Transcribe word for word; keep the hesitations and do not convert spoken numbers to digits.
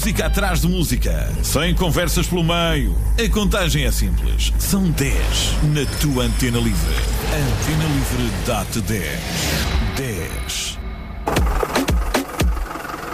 música atrás de música, sem conversas pelo meio. A contagem é simples. São dez na tua Antena Livre. Antena Livre dá-te dez. dez.